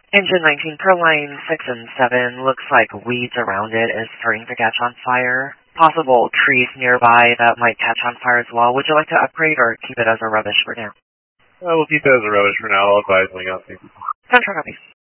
Engine 19 per line 6 and 7, looks like weeds around it is starting to catch on fire. Possible trees nearby that might catch on fire as well. Would you like to upgrade or keep it as a rubbish for now? We'll keep it as a rubbish for now. I'll advise when out. Contract copy.